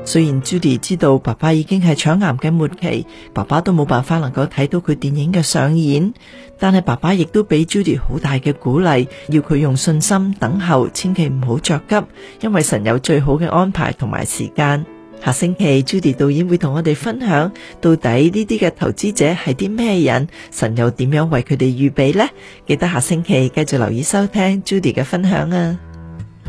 雖然 Judy 知道爸爸已經係腸癌嘅末期，爸爸都冇辦法能夠睇到佢電影嘅上演，但係爸爸亦都俾 Judy 好大嘅鼓勵，要佢用信心等候，千祈唔好着急，因為神有最好嘅安排同埋時間。下星期 Judy 導演會同我哋分享到底呢啲嘅投資者係啲咩人，神又點樣為佢哋預備呢？記得下星期繼續留意收聽 Judy 嘅分享啊！